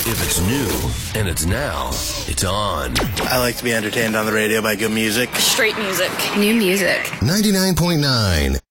If it's new and it's now, it's on. I like to be entertained on the radio by good music. Straight music. New music. 99.9